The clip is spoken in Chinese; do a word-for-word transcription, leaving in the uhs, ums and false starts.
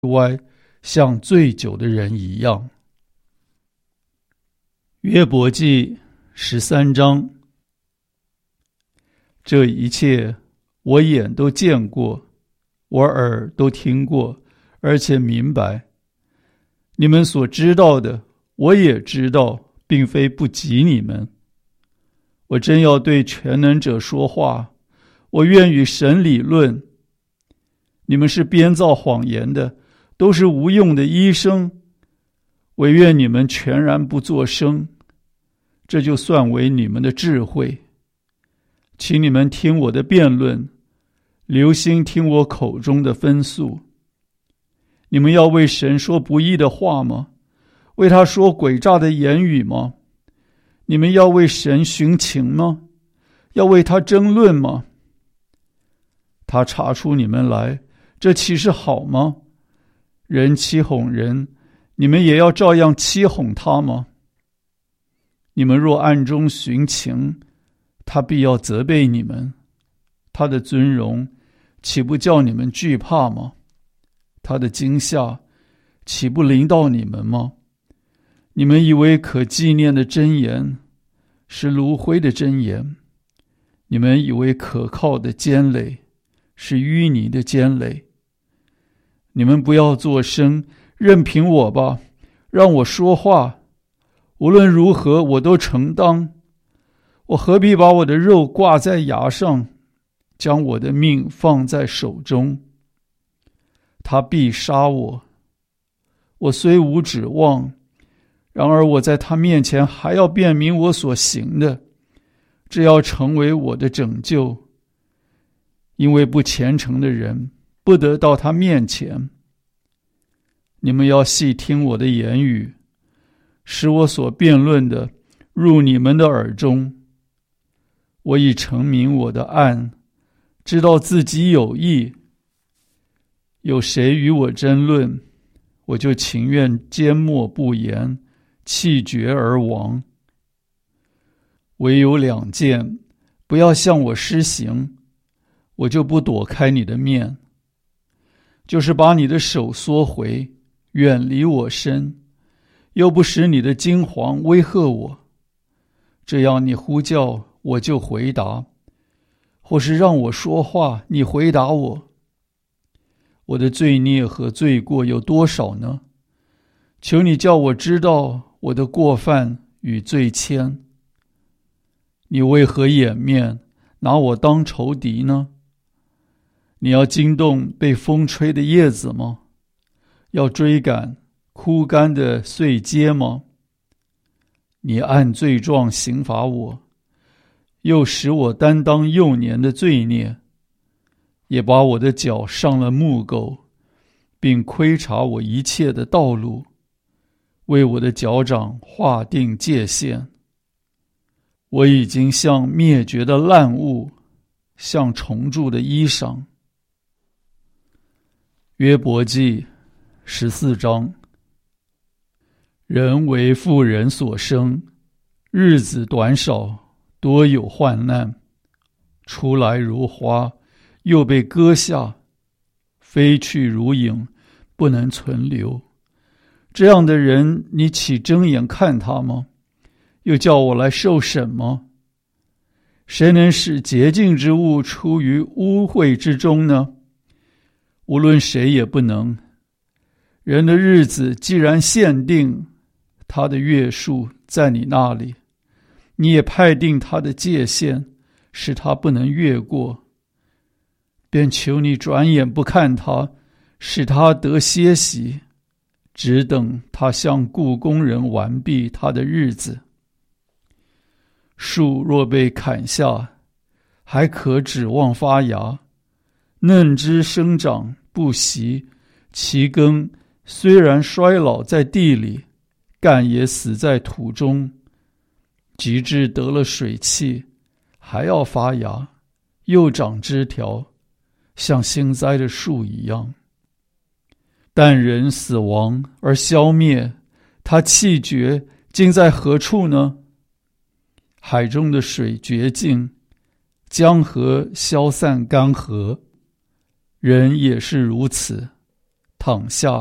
歪，像醉酒的人一样。约伯记十三章，这一切我眼都见过，我耳都听过，而且明白。你们所知道的，我也知道，并非不及你们。我真要对全能者说话，我愿与神理论。你们是编造谎言的，都是无用的医生，唯愿你们全然不作声，这就算为你们的智慧。请你们听我的辩论，留心听我口中的分诉。你们要为神说不义的话吗？为他说诡诈的言语吗？你们要为神寻情吗？要为他争论吗？他查出你们来，这岂是好吗？人欺哄人，你们也要照样欺哄他吗？你们若暗中寻情，他必要责备你们。他的尊荣岂不叫你们惧怕吗？他的惊吓岂不临到你们吗？你们以为可纪念的真言是炉灰的真言，你们以为可靠的坚垒是淤泥的坚垒。你们不要作声，任凭我吧，让我说话。无论如何，我都承当。我何必把我的肉挂在牙上，将我的命放在手中？他必杀我，我虽无指望，然而我在他面前还要辨明我所行的，这要成为我的拯救。因为不虔诚的人不得到他面前。你们要细听我的言语，使我所辩论的入你们的耳中。我已陈明我的案，知道自己有益。有谁与我争论，我就情愿缄默不言，气绝而亡。唯有两件，不要向我施行，我就不躲开你的面，就是把你的手缩回，远离我身，又不使你的惊惶威吓我。这样你呼叫，我就回答；或是让我说话，你回答我。我的罪孽和罪过有多少呢？求你叫我知道我的过犯与罪愆。你为何掩面，拿我当仇敌呢？你要惊动被风吹的叶子吗？要追赶枯干的碎秸吗？你按罪状刑罚我，又使我担当幼年的罪孽，也把我的脚上了木狗，并窥察我一切的道路，为我的脚掌划定界限。我已经像灭绝的烂物，像虫蛀的衣裳。约伯记十四章。人为妇人所生，日子短少，多有患难。出来如花，又被割下，飞去如影，不能存留。这样的人，你岂睁眼看他吗？又叫我来受审吗？谁能使洁净之物出于污秽之中呢？无论谁也不能。人的日子既然限定，他的月数在你那里，你也派定他的界限，使他不能越过。便求你转眼不看他，使他得歇息，只等他向雇工人完毕他的日子。树若被砍下，还可指望发芽；嫩枝生长不息，其根虽然衰老在地里，干也死在土中。及至得了水气，还要发芽，又长枝条，像新栽的树一样。但人死亡而消灭，他气绝，今在何处呢？海中的水绝尽，江河消散干涸，人也是如此。 躺下